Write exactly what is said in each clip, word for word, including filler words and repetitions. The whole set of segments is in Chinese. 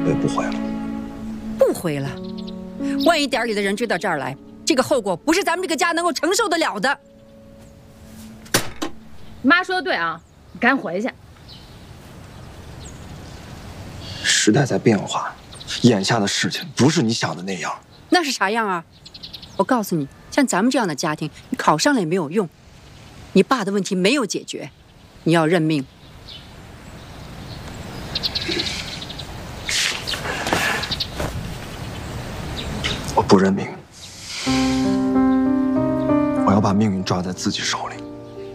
我也不回了。 不回了？万一点里的人追到这儿来，这个后果不是咱们这个家能够承受得了的。 妈说的对啊，你赶紧回去。 时代在变化，眼下的事情不是你想的那样。 那是啥样啊？我告诉你，像咱们这样的家庭，你考上了也没有用。你爸的问题没有解决，你要认命。 我不认命，我要把命运抓在自己手里。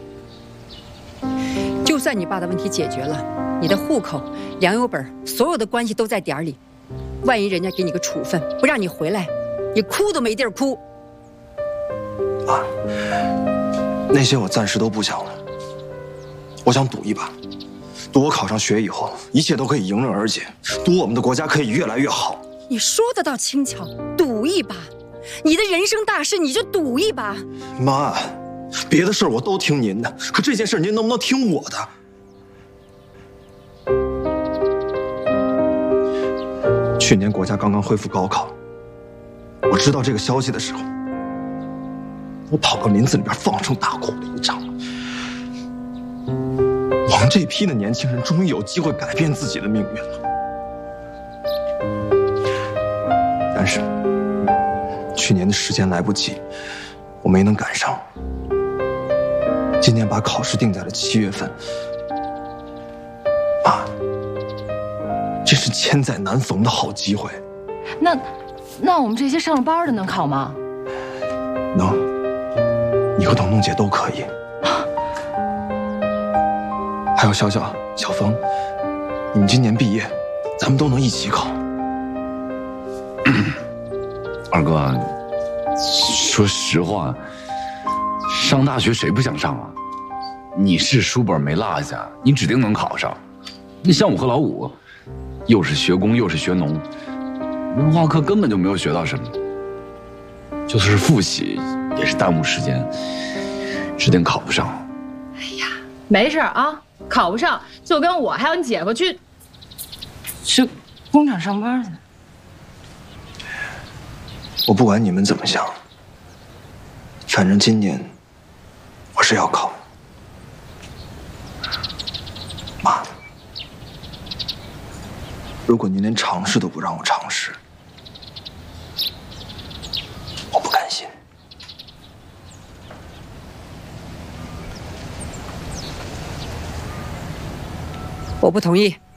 就算你爸的问题解决了，你的户口、粮油本，所有的关系都在点儿里。万一人家给你个处分，不让你回来，你哭都没地儿哭。 啊，那些我暂时都不想了。我想赌一把，赌我考上学以后，一切都可以迎刃而解，赌我们的国家可以越来越好。 你说得倒轻巧，赌一把，你的人生大事你就赌一把。 妈，别的事儿我都听您的，可这件事您能不能听我的？去年国家刚刚恢复高考，我知道这个消息的时候，我跑到林子里边放声大哭了一场。我们这批的年轻人终于有机会改变自己的命运了。但是去年的时间来不及，我没能赶上。今年把考试定在了七月份，妈，这是千载难逢的好机会。 那，那我们这些上了班的能考吗？ 能，你和彤彤姐都可以。还有小小、小峰，你们今年毕业，咱们都能一起考。 二哥，说实话，上大学谁不想上啊？你是书本没落下，你指定能考上。你像我和老五，又是学工又是学农，文化课根本就没有学到什么，就算是复习也是耽误时间，指定考不上。 哎呀，没事啊，考不上就跟我还有你姐夫去去工厂上班去。 我不管你们怎么想，反正今年我是要考。妈，如果您连尝试都不让我尝试，我不甘心。 我不同意。